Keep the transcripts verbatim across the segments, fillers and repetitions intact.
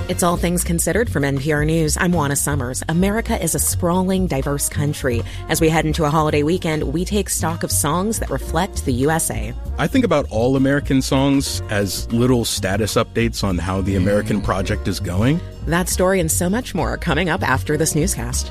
It's All Things Considered from N P R News. I'm Juana Summers. America is a sprawling, diverse country. As we head into a holiday weekend, we take stock of songs that reflect the U S A. I think about all American songs as little status updates on how the American project is going. That story and so much more coming up after this newscast.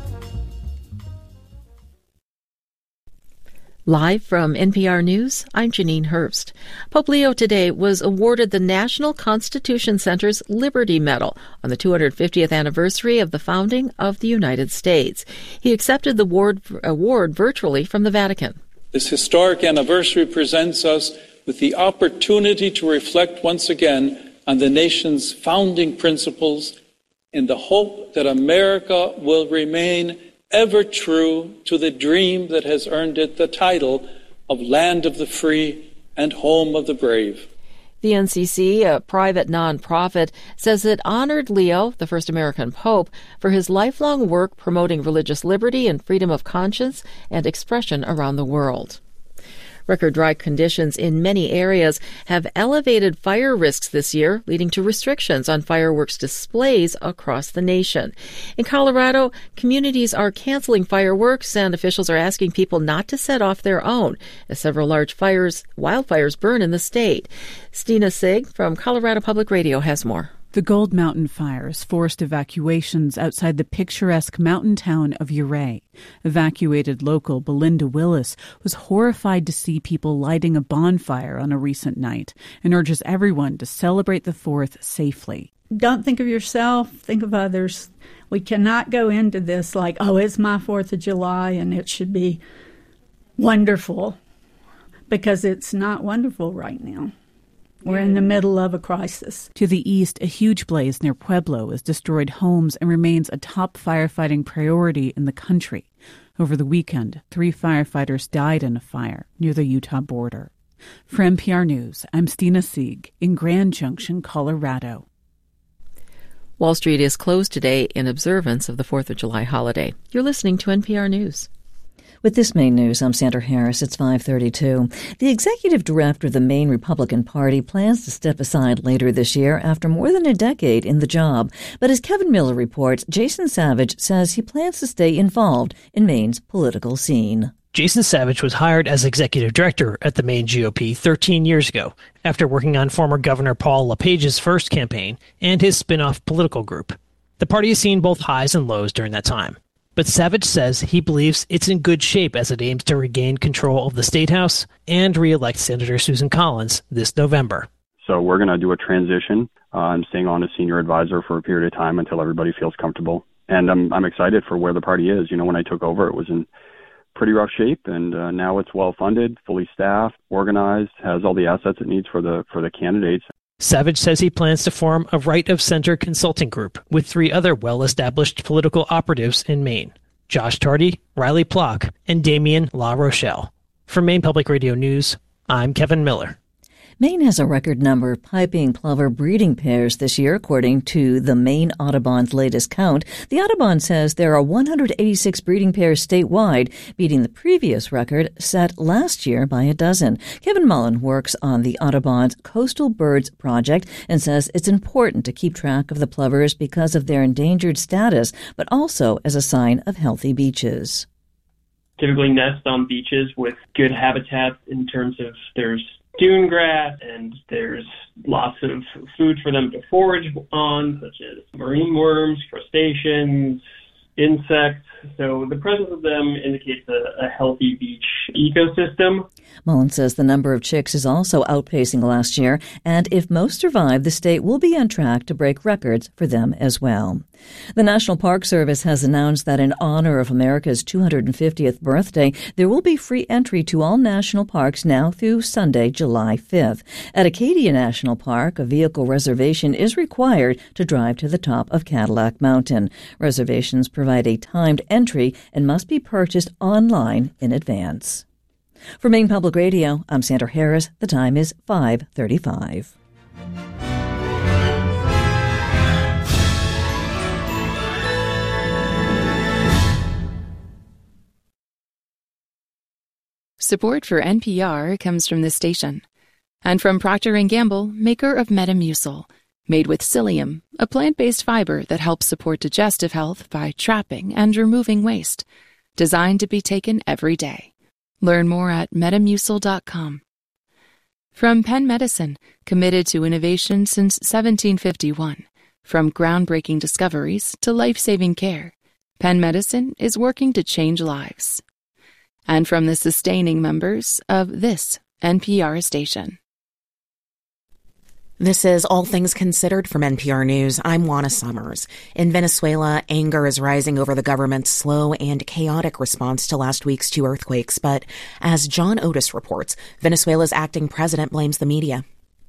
Live from N P R News, I'm Janine Herbst. Pope Leo today was awarded the National Constitution Center's Liberty Medal on the two hundred fiftieth anniversary of the founding of the United States. He accepted the award, award virtually from the Vatican. This historic anniversary presents us with the opportunity to reflect once again on the nation's founding principles in the hope that America will remain ever true to the dream that has earned it the title of Land of the Free and Home of the Brave. The N C C, a private nonprofit, says it honored Leo, the first American pope, for his lifelong work promoting religious liberty and freedom of conscience and expression around the world. Record dry conditions in many areas have elevated fire risks this year, leading to restrictions on fireworks displays across the nation. In Colorado, communities are canceling fireworks, and officials are asking people not to set off their own, as several large fires, wildfires burn in the state. Stina Sig from Colorado Public Radio has more. The Gold Mountain fires forced evacuations outside the picturesque mountain town of Ouray. Evacuated local Belinda Willis was horrified to see people lighting a bonfire on a recent night and urges everyone to celebrate the fourth safely. Don't think of yourself, think of others. We cannot go into this like, oh, it's my fourth of July and it should be wonderful, because it's not wonderful right now. We're in the middle of a crisis. To the east, a huge blaze near Pueblo has destroyed homes and remains a top firefighting priority in the country. Over the weekend, three firefighters died in a fire near the Utah border. For N P R News, I'm Stina Sieg in Grand Junction, Colorado. Wall Street is closed today in observance of the fourth of July holiday. You're listening to N P R News. With this Maine news, I'm Sandra Harris. It's five thirty-two. The executive director of the Maine Republican Party plans to step aside later this year after more than a decade in the job. But as Kevin Miller reports, Jason Savage says he plans to stay involved in Maine's political scene. Jason Savage was hired as executive director at the Maine G O P thirteen years ago after working on former Governor Paul LePage's first campaign and his spin-off political group. The party has seen both highs and lows during that time. But Savage says he believes it's in good shape as it aims to regain control of the State House and re-elect Senator Susan Collins this November. So we're going to do a transition. Uh, I'm staying on as senior advisor for a period of time until everybody feels comfortable. And I'm I'm excited for where the party is. You know, when I took over, it was in pretty rough shape, and uh, now it's well-funded, fully staffed, organized, has all the assets it needs for the for the candidates. Savage says he plans to form a right-of-center consulting group with three other well-established political operatives in Maine, Josh Tardy, Riley Plock, and Damien La Rochelle. For Maine Public Radio News, I'm Kevin Miller. Maine has a record number of piping plover breeding pairs this year, according to the Maine Audubon's latest count. The Audubon says there are one hundred eighty-six breeding pairs statewide, beating the previous record set last year by a dozen. Kevin Mullen works on the Audubon's Coastal Birds Project and says it's important to keep track of the plovers because of their endangered status, but also as a sign of healthy beaches. Typically nest on beaches with good habitat in terms of there's dune grass, and there's lots of food for them to forage on, such as marine worms, crustaceans, insects. So the presence of them indicates a, a healthy beach ecosystem. Mullen says the number of chicks is also outpacing last year, and if most survive, the state will be on track to break records for them as well. The National Park Service has announced that in honor of America's two hundred fiftieth birthday, there will be free entry to all national parks now through Sunday, July fifth. At Acadia National Park, a vehicle reservation is required to drive to the top of Cadillac Mountain. Reservations provide a timed entry and must be purchased online in advance. For Maine Public Radio, I'm Sandra Harris. The time is five thirty-five. Support for N P R comes from this station and from Procter and Gamble, maker of Metamucil. Made with psyllium, a plant-based fiber that helps support digestive health by trapping and removing waste. Designed to be taken every day. Learn more at metamucil dot com. From Penn Medicine, committed to innovation since seventeen fifty-one. From groundbreaking discoveries to life-saving care, Penn Medicine is working to change lives. And from the sustaining members of this N P R station. This is All Things Considered from N P R News. I'm Juana Summers. In Venezuela, anger is rising over the government's slow and chaotic response to last week's two earthquakes. But as John Otis reports, Venezuela's acting president blames the media.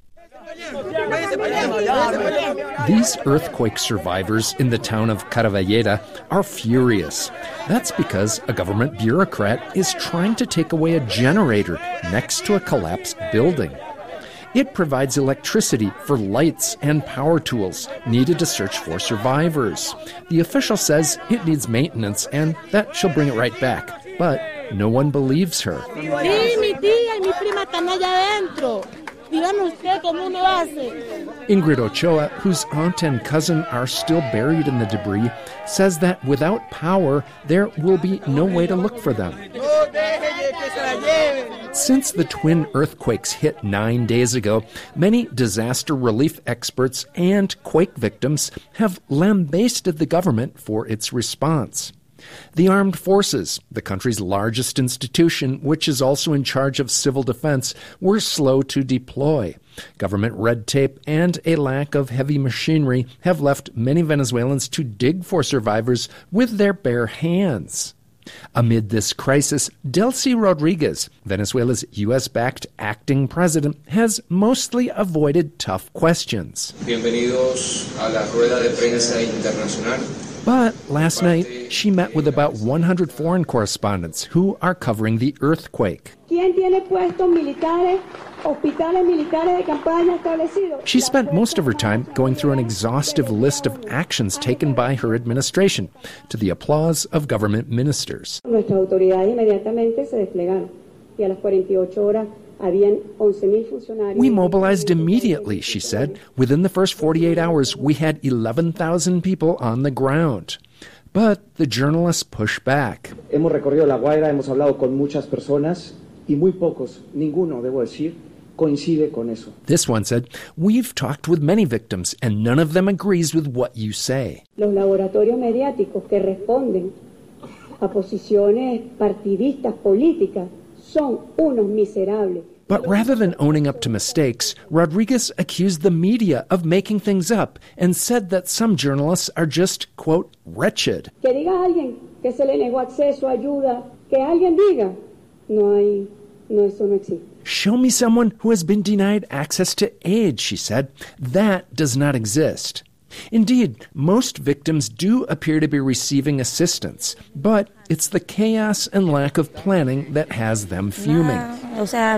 These earthquake survivors in the town of Caravalleda are furious. That's because a government bureaucrat is trying to take away a generator next to a collapsed building. It provides electricity for lights and power tools needed to search for survivors. The official says it needs maintenance and that she'll bring it right back. But no one believes her. Ingrid Ochoa, whose aunt and cousin are still buried in the debris, says that without power, there will be no way to look for them. Since the twin earthquakes hit nine days ago, many disaster relief experts and quake victims have lambasted the government for its response. The Armed Forces, the country's largest institution, which is also in charge of civil defense, were slow to deploy. Government red tape and a lack of heavy machinery have left many Venezuelans to dig for survivors with their bare hands. Amid this crisis, Delcy Rodriguez, Venezuela's U S-backed acting president, has mostly avoided tough questions. Bienvenidos a la rueda de prensa internacional. But last night, she met with about one hundred foreign correspondents who are covering the earthquake. She spent most of her time going through an exhaustive list of actions taken by her administration, to the applause of government ministers. We mobilized immediately, she said. Within the first forty-eight hours, we had eleven thousand people on the ground. But the journalists push back. Hemos recorrido La Guaira, hemos hablado con muchas personas, y muy pocos, ninguno, debo decir, coincide con eso. This one said, we've talked with many victims, and none of them agrees with what you say. Los laboratorios mediáticos que responden a posiciones partidistas políticas son unos miserables. But rather than owning up to mistakes, Rodriguez accused the media of making things up and said that some journalists are just, quote, wretched. Que diga alguien que se le negó acceso a ayuda, que alguien diga, no hay, no, eso no existe. Show me someone who has been denied access to aid, she said. That does not exist. Indeed, most victims do appear to be receiving assistance, but it's the chaos and lack of planning that has them fuming. Back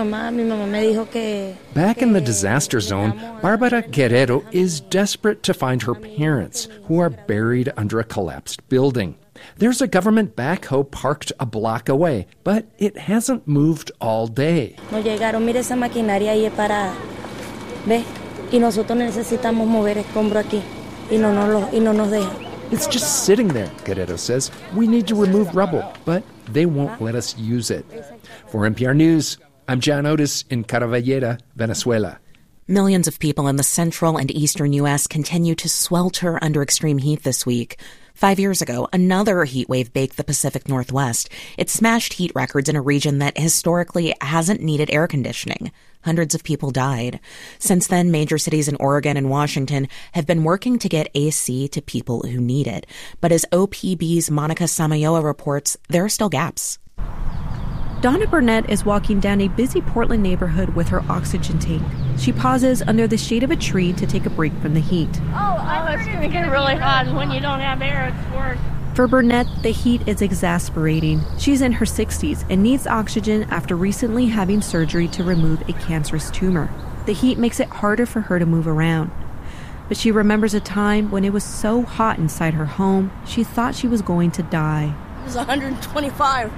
in the disaster zone, Barbara Guerrero is desperate to find her parents, who are buried under a collapsed building. There's a government backhoe parked a block away, but it hasn't moved all day. No llegaron, mire esa maquinaria ahí parada. Ve. Y nosotros necesitamos mover escombro aquí, y no nos lo, y no nos dejan. It's just sitting there, Guerrero says. We need to remove rubble, but they won't let us use it. For N P R News, I'm John Otis in Caravalleda, Venezuela. Millions of people in the central and eastern U S continue to swelter under extreme heat this week. Five years ago, another heat wave baked the Pacific Northwest. It smashed heat records in a region that historically hasn't needed air conditioning. Hundreds of people died. Since then, major cities in Oregon and Washington have been working to get A C to people who need it. But as O P B's Monica Samayoa reports, there are still gaps. Donna Burnett is walking down a busy Portland neighborhood with her oxygen tank. She pauses under the shade of a tree to take a break from the heat. Oh, oh it's going to get really hot, and when you don't have air, it's worse. For Burnett, the heat is exasperating. She's in her sixties and needs oxygen after recently having surgery to remove a cancerous tumor. The heat makes it harder for her to move around. But she remembers a time when it was so hot inside her home, she thought she was going to die. It was one hundred twenty-five.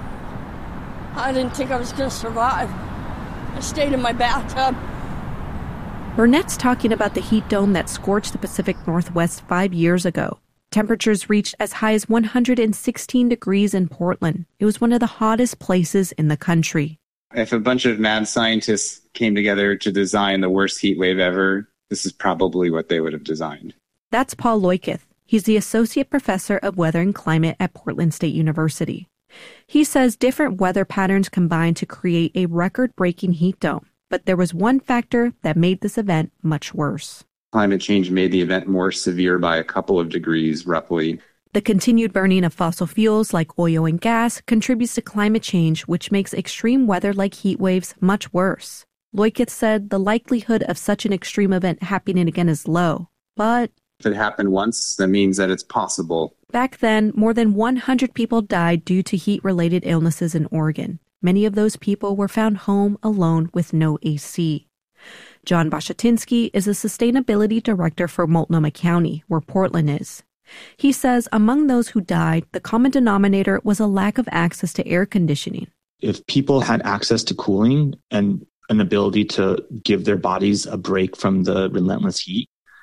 I didn't think I was going to survive. I stayed in my bathtub. Burnett's talking about the heat dome that scorched the Pacific Northwest five years ago. Temperatures reached as high as one hundred sixteen degrees in Portland. It was one of the hottest places in the country. If a bunch of mad scientists came together to design the worst heat wave ever, this is probably what they would have designed. That's Paul Loiketh. He's the Associate Professor of Weather and Climate at Portland State University. He says different weather patterns combined to create a record-breaking heat dome. But there was one factor that made this event much worse. Climate change made the event more severe by a couple of degrees, roughly. The continued burning of fossil fuels like oil and gas contributes to climate change, which makes extreme weather like heat waves much worse. Loiketh said the likelihood of such an extreme event happening again is low, but if it happened once, that means that it's possible. Back then, more than one hundred people died due to heat-related illnesses in Oregon. Many of those people were found home alone with no A C. John Bashatinsky is a sustainability director for Multnomah County, where Portland is. He says among those who died, the common denominator was a lack of access to air conditioning. If people had access to cooling and an ability to give their bodies a break from the relentless heat,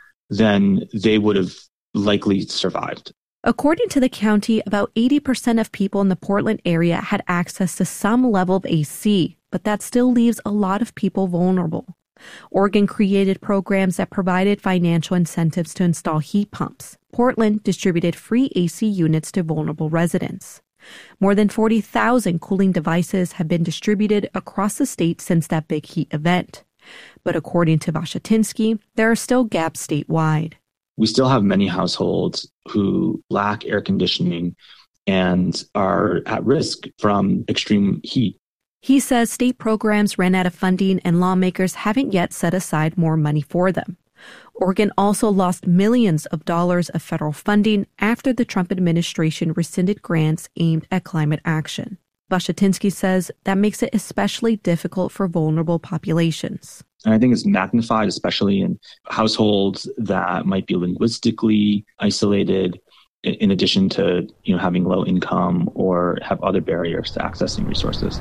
then they would have likely survived. According to the county, about eighty percent of people in the Portland area had access to some level of A C, but that still leaves a lot of people vulnerable. Oregon created programs that provided financial incentives to install heat pumps. Portland distributed free A C units to vulnerable residents. More than forty thousand cooling devices have been distributed across the state since that big heat event. But according to Bashatinsky, there are still gaps statewide. We still have many households who lack air conditioning and are at risk from extreme heat. He says state programs ran out of funding and lawmakers haven't yet set aside more money for them. Oregon also lost millions of dollars of federal funding after the Trump administration rescinded grants aimed at climate action. Bashatinsky says that makes it especially difficult for vulnerable populations. And I think it's magnified, especially in households that might be linguistically isolated, in addition to, you know, having low income or have other barriers to accessing resources.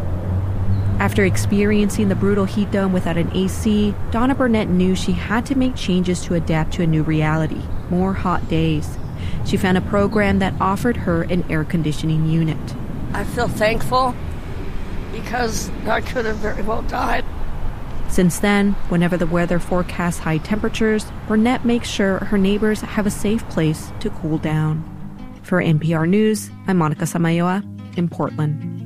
After experiencing the brutal heat dome without an A C, Donna Burnett knew she had to make changes to adapt to a new reality, more hot days. She found a program that offered her an air conditioning unit. I feel thankful because I could have very well died. Since then, whenever the weather forecasts high temperatures, Burnett makes sure her neighbors have a safe place to cool down. For N P R News, I'm Monica Samayoa in Portland.